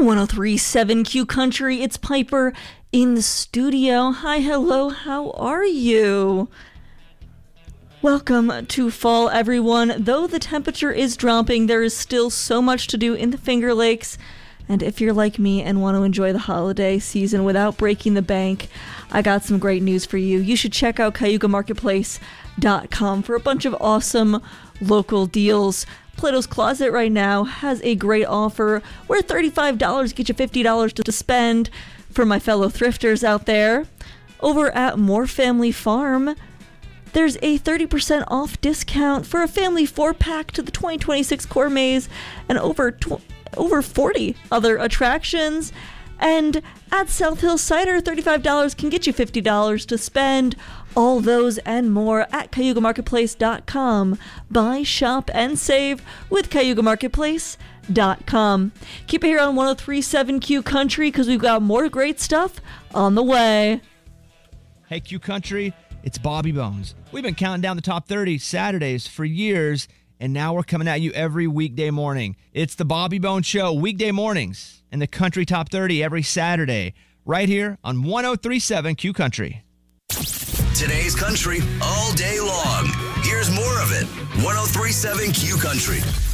1037 Q Country, it's Piper in the studio. Hi, hello, how are you? Welcome to fall, everyone. Though the temperature is dropping, there is still so much to do in the Finger Lakes. And if you're like me and want to enjoy the holiday season without breaking the bank, I got some great news for you. You should check out CayugaMarketplace.com for a bunch of awesome local deals. Plato's Closet right now has a great offer where $35 get you $50 to spend. For my fellow thrifters out there, over at More Family Farm, there's a 30% off discount for a family 4-pack to the 2026 Gourmets and over 40 other attractions. And at South Hill Cider, $35 can get you $50 to spend. All those and more at CayugaMarketplace.com. Buy, shop, and save with CayugaMarketplace.com. Keep it here on 1037 Q Country because we've got more great stuff on the way. Hey, Q Country, it's Bobby Bones. We've been counting down the top 30 Saturdays for years, and now we're coming at you every weekday morning. It's the Bobby Bones Show, weekday mornings, and the Country Top 30 every Saturday, right here on 1037 Q Country. Today's country all day long. Here's more of it. 1037 Q Country.